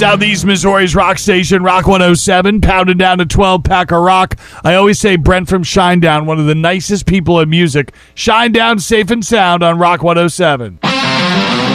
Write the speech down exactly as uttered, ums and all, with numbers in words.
Southeast Missouri's rock station, Rock one oh seven, pounding down a twelve-pack of rock. I always say Brent from Shinedown, one of the nicest people in music. Shinedown, safe and sound on Rock one oh seven.